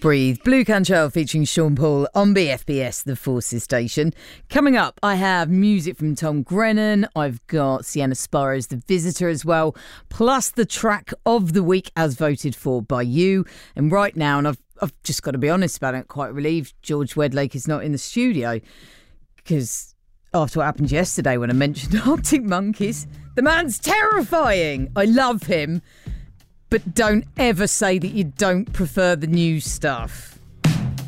Breathe, Blue Can Trail featuring Sean Paul on BFBS, the Forces station. Coming up, I have music from Tom Grennan. I've got Sienna Sparrow's The Visitor as well, plus the track of the week as voted for by you. And right now, and I've just got to be honest about it, quite relieved George Wedlake is not in the studio, because after what happened yesterday when I mentioned Arctic Monkeys, the man's terrifying. I love him. But don't ever say that you don't prefer the new stuff.